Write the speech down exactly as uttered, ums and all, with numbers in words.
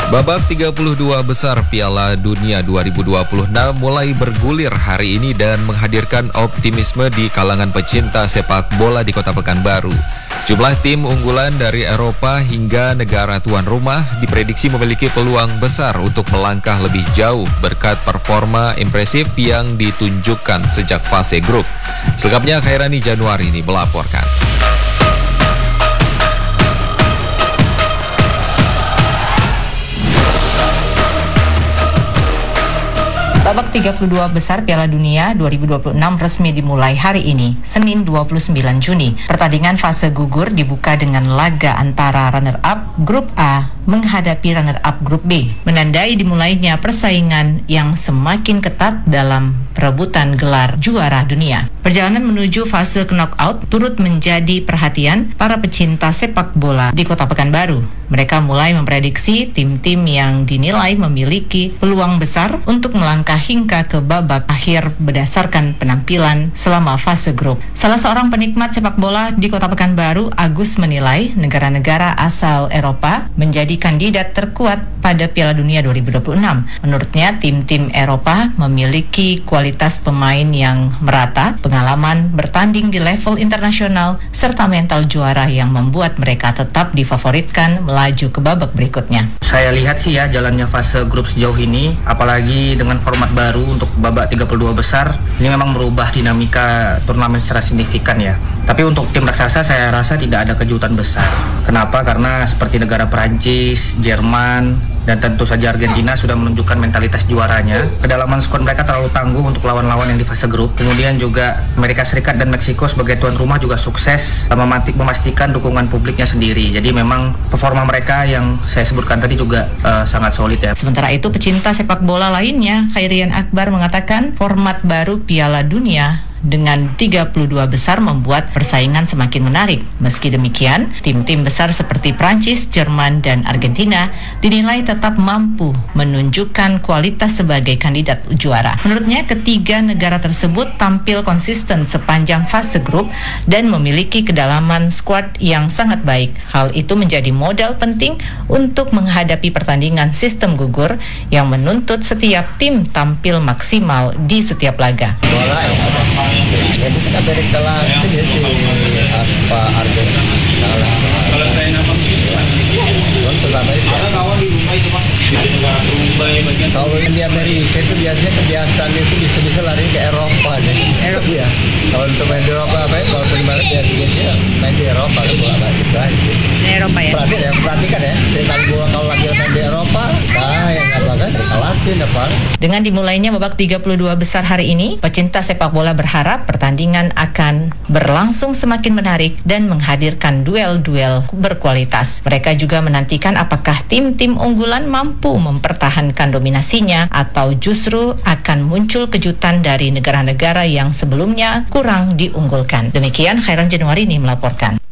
Babak tiga puluh dua besar Piala Dunia dua ribu dua puluh enam mulai bergulir hari ini dan menghadirkan optimisme di kalangan pecinta sepak bola di Kota Pekanbaru. Jumlah tim unggulan dari Eropa hingga negara tuan rumah diprediksi memiliki peluang besar untuk melangkah lebih jauh berkat performa impresif yang ditunjukkan sejak fase grup. Selengkapnya Khairani Januari ini melaporkan. Babak tiga puluh dua besar Piala Dunia dua ribu dua puluh enam resmi dimulai hari ini, Senin dua puluh sembilan Juni. Pertandingan fase gugur dibuka dengan laga antara runner-up Grup A menghadapi runner-up Grup B, menandai dimulainya persaingan yang semakin ketat dalam perebutan gelar juara dunia. Perjalanan menuju fase knockout turut menjadi perhatian para pecinta sepak bola di Kota Pekanbaru. Mereka mulai memprediksi tim-tim yang dinilai memiliki peluang besar untuk melangkah hingga ke babak akhir berdasarkan penampilan selama fase grup. Salah seorang penikmat sepak bola di Kota Pekanbaru, Agus, menilai negara-negara asal Eropa menjadi kandidat terkuat pada Piala Dunia dua ribu dua puluh enam. Menurutnya, tim-tim Eropa memiliki kualitas pemain yang merata, pengalaman bertanding di level internasional, serta mental juara yang membuat mereka tetap difavoritkan melaju ke babak berikutnya. Saya lihat sih ya jalannya fase grup sejauh ini, apalagi dengan format baru untuk babak tiga puluh dua besar, ini memang merubah dinamika turnamen secara signifikan ya. Tapi untuk tim raksasa saya rasa tidak ada kejutan besar. Kenapa? Karena seperti negara Perancis, Jerman, dan tentu saja Argentina sudah menunjukkan mentalitas juaranya. Kedalaman skuad mereka terlalu tangguh untuk lawan-lawan yang di fase grup. Kemudian juga Amerika Serikat dan Meksiko sebagai tuan rumah juga sukses memastikan dukungan publiknya sendiri. Jadi memang performa mereka yang saya sebutkan tadi juga uh, sangat solid ya. Sementara itu pecinta sepak bola lainnya, Khairian Akbar, mengatakan format baru Piala Dunia dengan tiga puluh dua besar membuat persaingan semakin menarik. Meski demikian, tim-tim besar seperti Prancis, Jerman, dan Argentina dinilai tetap mampu menunjukkan kualitas sebagai kandidat juara. Menurutnya, ketiga negara tersebut tampil konsisten sepanjang fase grup dan memiliki kedalaman skuad yang sangat baik. Hal itu menjadi modal penting untuk menghadapi pertandingan sistem gugur yang menuntut setiap tim tampil maksimal di setiap laga. Bola ya. Jadi kita beri kelas itu ya si apa Argentina lah. Kalau saya nama sih, Terus pertama itu ada kawan di rumah itu pak, itu rumah yang bagian. kalau yang di Amerika itu biasanya kebiasaan itu bisa-bisa lari ke Eropa deh. Eropa ya. Kalau untuk main di Eropa apa ya? Kalau bagaimana biasanya main di Eropa lah bola kayak gitu aja. Di Eropa ya. Perhatikan ya, perhatikan ya. Sekali bola kalau lagi main di Eropa, nah yang nggak bakal dikalahin apa. Dengan dimulainya babak tiga puluh dua besar hari ini, pecinta sepak bola berharap pertandingan akan berlangsung semakin menarik dan menghadirkan duel-duel berkualitas. Mereka juga menantikan apakah tim-tim unggulan mampu mempertahankan dominasinya atau justru akan muncul kejutan dari negara-negara yang sebelumnya kurang diunggulkan. Demikian Khairan Januari ini melaporkan.